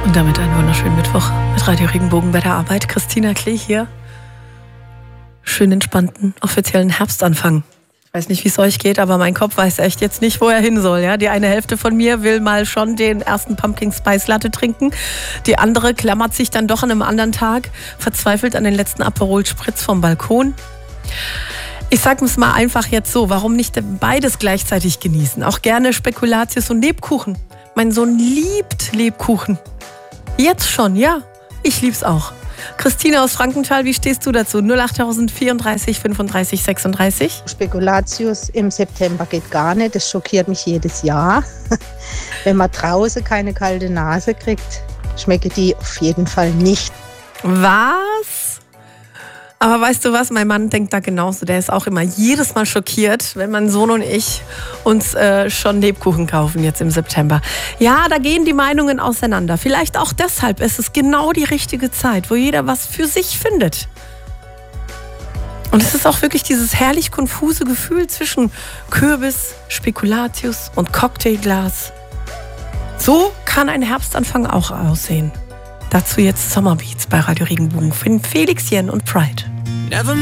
Und damit einen wunderschönen Mittwoch mit Radio Regenbogen bei der Arbeit. Christina Klee hier. Schön entspannten, offiziellen Herbstanfang. Ich weiß nicht, wie es euch geht, aber mein Kopf weiß echt jetzt nicht, wo er hin soll. Ja? Die eine Hälfte von mir will mal schon den ersten Pumpkin Spice Latte trinken. Die andere klammert sich dann doch an einem anderen Tag verzweifelt an den letzten Aperol Spritz vom Balkon. Ich sage es mal einfach jetzt so, warum nicht beides gleichzeitig genießen? Auch gerne Spekulatius und Lebkuchen. Mein Sohn liebt Lebkuchen. Jetzt schon, ja. Ich lieb's auch. Christina aus Frankenthal, wie stehst du dazu? 08000 34 35 36. Spekulatius im September geht gar nicht. Das schockiert mich jedes Jahr. Wenn man draußen keine kalte Nase kriegt, schmecken die auf jeden Fall nicht. Was? Aber weißt du was, mein Mann denkt da genauso. Der ist auch immer jedes Mal schockiert, wenn mein Sohn und ich uns schon Lebkuchen kaufen jetzt im September. Ja, da gehen die Meinungen auseinander. Vielleicht auch deshalb ist es genau die richtige Zeit, wo jeder was für sich findet. Und es ist auch wirklich dieses herrlich konfuse Gefühl zwischen Kürbis, Spekulatius und Cocktailglas. So kann ein Herbstanfang auch aussehen. Dazu jetzt Summerbeats bei Radio Regenbogen von Felix Jen und Pride. Never